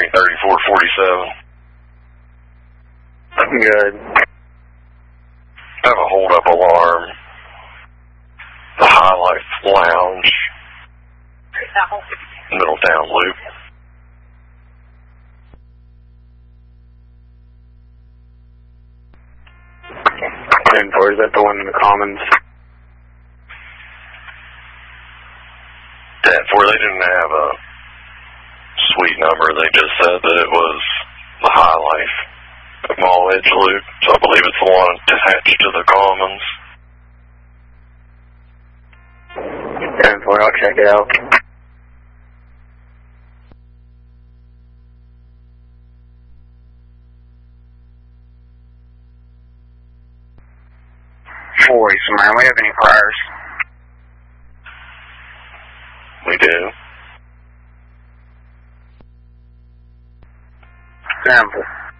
834-47. Good. I have a hold-up alarm. The High Life Lounge. Middletown Loop. 10-4, is that the one in the Commons? 10-4, they didn't have a suite number. They just said that it was the High Life Mall Edge Loop. So I believe it's the one attached to the Commons. 10-4, I'll check it out. Somewhere. We have any priors? We do. Sample.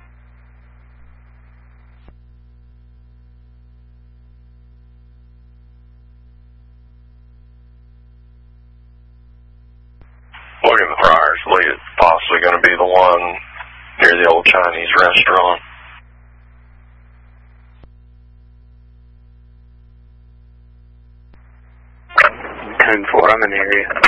Look at the priors. Look at possibly going to be the one near the old Chinese restaurant. 10-4, I'm in the area.